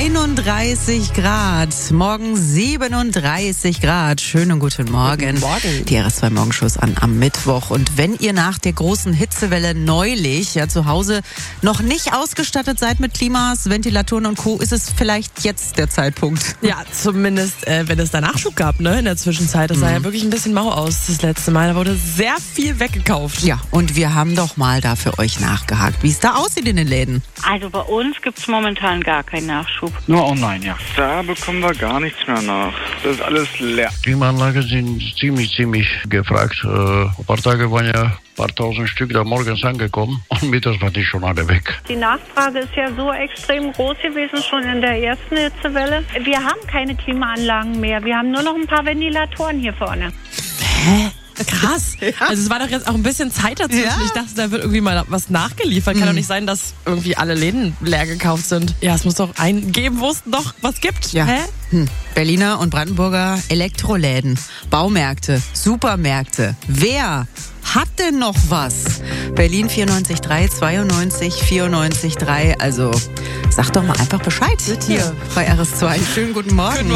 31 Grad, morgen 37 Grad. Schönen guten Morgen. Guten Morgen. Die RS2 Morgenshows am Mittwoch. Und wenn ihr nach der großen Hitzewelle neulich zu Hause noch nicht ausgestattet seid mit Klimas, Ventilatoren und Co., ist es vielleicht jetzt der Zeitpunkt. Ja, zumindest wenn es da Nachschub gab, ne, in der Zwischenzeit. Das sah ja wirklich ein bisschen mau aus das letzte Mal. Da wurde sehr viel weggekauft. Ja, und wir haben doch mal da für euch nachgehakt, wie es da aussieht in den Läden. Also bei uns gibt es momentan gar keinen Nachschub. Nur online, ja. Da bekommen wir gar nichts mehr nach. Das ist alles leer. Klimaanlagen sind ziemlich gefragt. Ein paar Tage waren ja ein paar tausend Stück da morgens angekommen und mittags waren die schon alle weg. Die Nachfrage ist ja so extrem groß gewesen, schon in der ersten Hitzewelle. Wir haben keine Klimaanlagen mehr. Wir haben nur noch ein paar Ventilatoren hier vorne. Hä? Krass. Also es war doch jetzt auch ein bisschen Zeit dazwischen. Ja. Ich dachte, da wird irgendwie mal was nachgeliefert. Kann doch nicht sein, dass irgendwie alle Läden leer gekauft sind. Ja, es muss doch einen geben, wo es noch was gibt. Ja. Hä? Berliner und Brandenburger Elektroläden, Baumärkte, Supermärkte. Wer hat denn noch was? Berlin 94.3, 92, 94.3. Also sag doch mal einfach Bescheid hier bei RS2. Schönen guten Morgen.